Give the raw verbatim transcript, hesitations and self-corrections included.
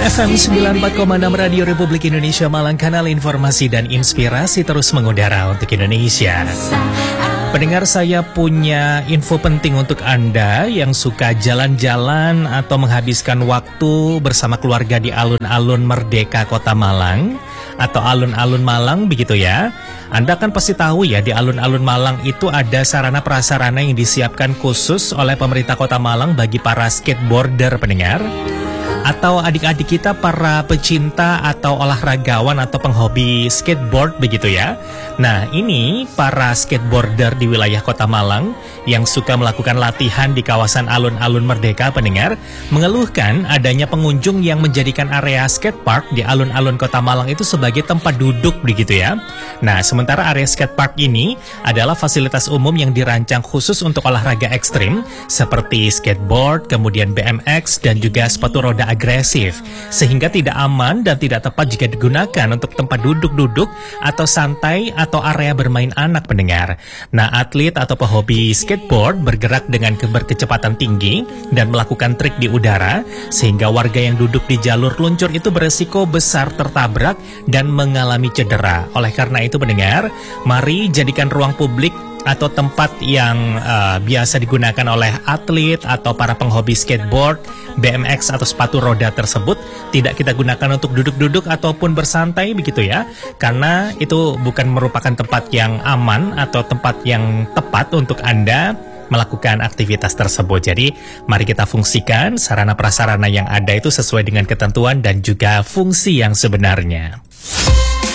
F M sembilan puluh empat koma enam Radio Republik Indonesia Malang, kanal informasi dan inspirasi terus mengudara untuk Indonesia. Pendengar, saya punya info penting untuk Anda yang suka jalan-jalan atau menghabiskan waktu bersama keluarga di alun-alun Merdeka Kota Malang atau alun-alun Malang begitu ya. Anda kan pasti tahu ya, di alun-alun Malang itu ada sarana prasarana yang disiapkan khusus oleh pemerintah Kota Malang bagi para skateboarder, pendengar, atau adik-adik kita para pecinta atau olahragawan atau penghobi skateboard begitu ya. Nah, ini para skateboarder di wilayah Kota Malang yang suka melakukan latihan di kawasan alun-alun Merdeka, pendengar, mengeluhkan adanya pengunjung yang menjadikan area skatepark di alun-alun Kota Malang itu sebagai tempat duduk begitu ya. Nah, sementara area skatepark ini adalah fasilitas umum yang dirancang khusus untuk olahraga ekstrim seperti skateboard, kemudian B M X dan juga sepatu roda agresif, sehingga tidak aman dan tidak tepat jika digunakan untuk tempat duduk-duduk atau santai atau area bermain anak, pendengar. Nah, atlet atau pehobi skateboard bergerak dengan berkecepatan tinggi dan melakukan trik di udara, sehingga warga yang duduk di jalur luncur itu beresiko besar tertabrak dan mengalami cedera. Oleh karena itu, pendengar, mari jadikan ruang publik atau tempat yang uh, biasa digunakan oleh atlet atau para penghobi skateboard, B M X atau sepatu roda tersebut tidak kita gunakan untuk duduk-duduk ataupun bersantai begitu ya, karena itu bukan merupakan tempat yang aman atau tempat yang tepat untuk Anda melakukan aktivitas tersebut. Jadi mari kita fungsikan sarana prasarana yang ada itu sesuai dengan ketentuan dan juga fungsi yang sebenarnya.